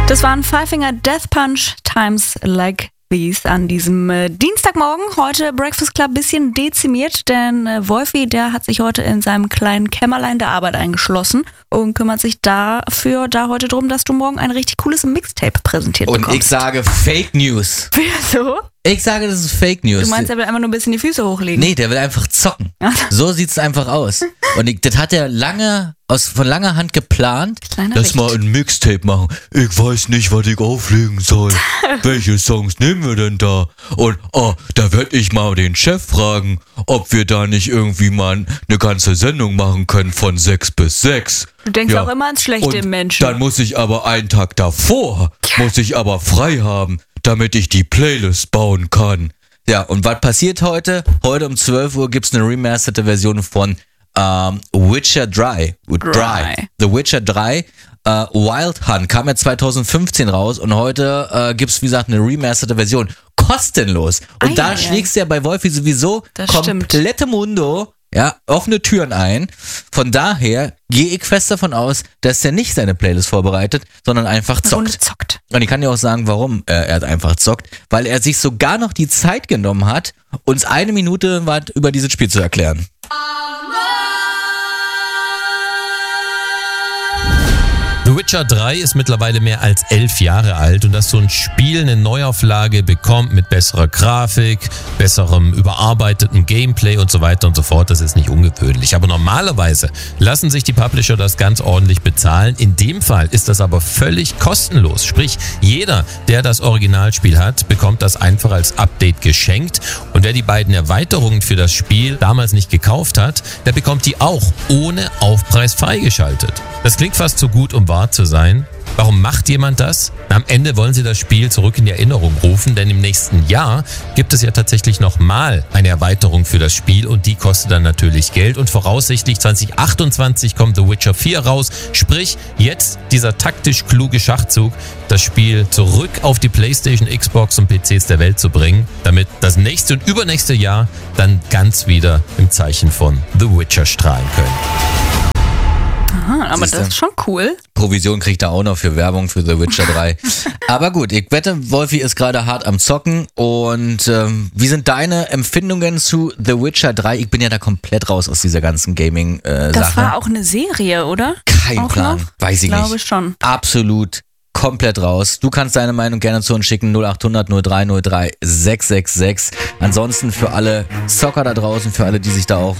Das waren Five Finger Death Punch Times Like These an diesem Dienstagmorgen. Heute Breakfast Club bisschen dezimiert, denn Wolfi, der hat sich heute in seinem kleinen Kämmerlein der Arbeit eingeschlossen und kümmert sich dafür heute drum, dass du morgen ein richtig cooles Mixtape präsentiert bekommst. Und ich sage Fake News. Wieso? Ich sage, das ist Fake News. Du meinst, er will einfach nur ein bisschen die Füße hochlegen? Nee, der will einfach zocken. So sieht's einfach aus. Und das hat er von langer Hand geplant. Lass mal ein Mixtape machen. Ich weiß nicht, was ich auflegen soll. Welche Songs nehmen wir denn da? Und da werde ich mal den Chef fragen, ob wir da nicht irgendwie mal eine ganze Sendung machen können von 6 bis 6. Du denkst auch immer ans schlechte Menschen. Dann muss ich aber einen Tag davor, frei haben, damit ich die Playlist bauen kann. Ja, und was passiert heute? Heute um 12 Uhr gibt's eine remasterte Version von Witcher 3. The Witcher 3 Wild Hunt kam ja 2015 raus und heute gibt's, wie gesagt, eine remasterte Version. Kostenlos. Und da schlägst du ja bei Wolfi sowieso komplette Mundo, offene Türen ein. Von daher gehe ich fest davon aus, dass er nicht seine Playlist vorbereitet, sondern einfach zockt. Und ich kann dir auch sagen, warum er einfach zockt. Weil er sich sogar noch die Zeit genommen hat, uns 1 Minute über dieses Spiel zu erklären. The Witcher 3 ist mittlerweile mehr als 11 Jahre alt und dass so ein Spiel eine Neuauflage bekommt mit besserer Grafik, besserem überarbeiteten Gameplay und so weiter und so fort, das ist nicht ungewöhnlich. Aber normalerweise lassen sich die Publisher das ganz ordentlich bezahlen. In dem Fall ist das aber völlig kostenlos. Sprich, jeder, der das Originalspiel hat, bekommt das einfach als Update geschenkt. Und wer die beiden Erweiterungen für das Spiel damals nicht gekauft hat, der bekommt die auch ohne Aufpreis freigeschaltet. Das klingt fast zu gut, um wahr zu sein. Warum macht jemand das? Am Ende wollen sie das Spiel zurück in die Erinnerung rufen, denn im nächsten Jahr gibt es ja tatsächlich nochmal eine Erweiterung für das Spiel und die kostet dann natürlich Geld und voraussichtlich 2028 kommt The Witcher 4 raus, sprich jetzt dieser taktisch kluge Schachzug, das Spiel zurück auf die PlayStation, Xbox und PCs der Welt zu bringen, damit das nächste und übernächste Jahr dann ganz wieder im Zeichen von The Witcher strahlen können. Aha, aber das ist schon cool. Provision kriegt er auch noch für Werbung für The Witcher 3. Aber gut, ich wette, Wolfi ist gerade hart am Zocken. Und wie sind deine Empfindungen zu The Witcher 3? Ich bin ja da komplett raus aus dieser ganzen Gaming-Sache. Das war auch eine Serie, oder? Kein Plan, weiß ich nicht. Ich glaube schon. Absolut komplett raus. Du kannst deine Meinung gerne zu uns schicken, 0800 03 03 666. Ansonsten für alle Zocker da draußen, für alle, die sich da auch